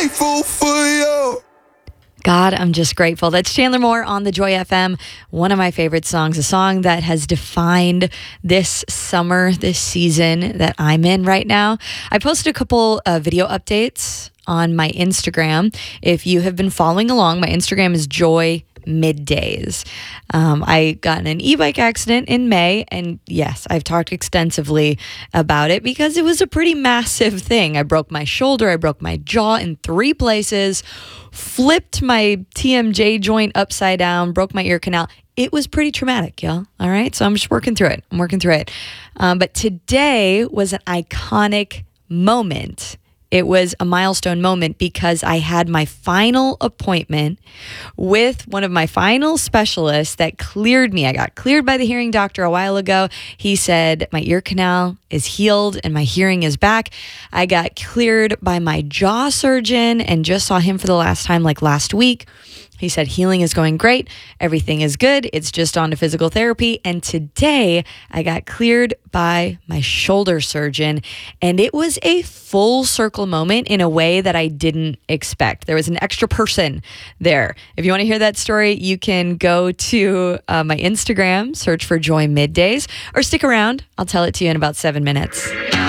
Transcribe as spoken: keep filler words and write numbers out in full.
grateful for you. God, I'm just grateful. That's Chandler Moore on the Joy F M. One of my favorite songs, a song that has defined this summer, this season that I'm in right now. I posted a couple uh, video updates on my Instagram. If you have been following along, my Instagram is Joy Middays. Um, I got in an e-bike accident in May, and yes, I've talked extensively about it because it was a pretty massive thing. I broke my shoulder, I broke my jaw in three places, flipped my T M J joint upside down, broke my ear canal. It was pretty traumatic, y'all. All right, so I'm just working through it. I'm working through it. Um, but today was an iconic moment. It was a milestone moment because I had my final appointment with one of my final specialists that cleared me. I got cleared by the hearing doctor a while ago. He said my ear canal is healed and my hearing is back. I got cleared by my jaw surgeon and just saw him for the last time like last week. He said healing is going great. Everything is good. It's just on to physical therapy. And today I got cleared by my shoulder surgeon, and it was a full circle moment in a way that I didn't expect. There was an extra person there. If you want to hear that story, you can go to uh, my Instagram, search for Joy Middays, or stick around. I'll tell it to you in about seven minutes.